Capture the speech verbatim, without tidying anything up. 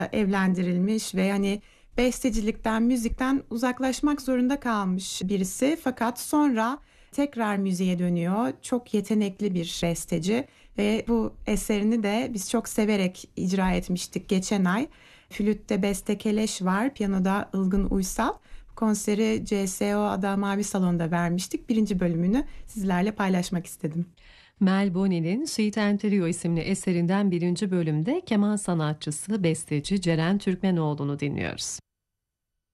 evlendirilmiş ve hani bestecilikten, müzikten uzaklaşmak zorunda kalmış birisi. Fakat sonra tekrar müziğe dönüyor. Çok yetenekli bir besteci ve bu eserini de biz çok severek icra etmiştik geçen ay. Flütte Beste Keleş var, piyanoda Ilgın Uysal. Konseri C S O Ada Mavi Salon'da vermiştik. Birinci bölümünü sizlerle paylaşmak istedim. Mel Boni'nin Suite and Trio isimli eserinden birinci bölümde keman sanatçısı, besteci Ceren Türkmenoğlu'nu dinliyoruz.